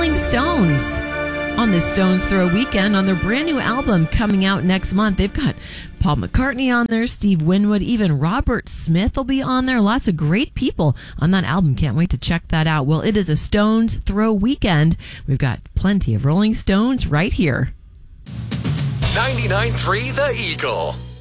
Rolling Stones on the Stones Throw Weekend on their brand new album coming out next month. They've got Paul McCartney on there, Steve Winwood, even Robert Smith will be on there. Lots of great people on that album. Can't wait to check that out. Well, it is a Stones Throw Weekend. We've got plenty of Rolling Stones right here. 99.3 The Eagle.